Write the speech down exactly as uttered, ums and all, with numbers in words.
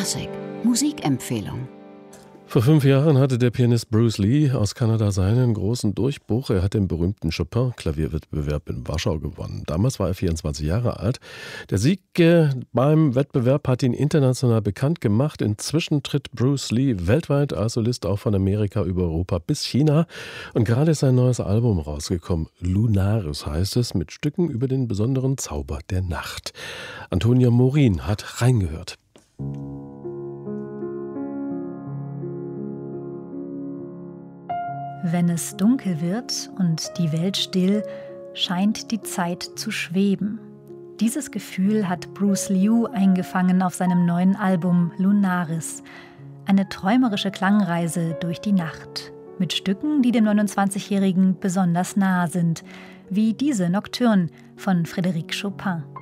Klassik Musikempfehlung. Vor fünf Jahren hatte der Pianist Bruce Lee aus Kanada seinen großen Durchbruch. Er hat den berühmten Chopin-Klavierwettbewerb in Warschau gewonnen. Damals war er vierundzwanzig Jahre alt. Der Sieg äh, beim Wettbewerb hat ihn international bekannt gemacht. Inzwischen tritt Bruce Lee weltweit als Solist auch von Amerika über Europa bis China. Und gerade ist sein neues Album rausgekommen. Lunaris heißt es, mit Stücken über den besonderen Zauber der Nacht. Antonia Morin hat reingehört. Wenn es dunkel wird und die Welt still, scheint die Zeit zu schweben. Dieses Gefühl hat Bruce Liu eingefangen auf seinem neuen Album Lunaris. Eine träumerische Klangreise durch die Nacht. Mit Stücken, die dem neunundzwanzigjährigen besonders nahe sind, wie diese Nocturne von Frédéric Chopin.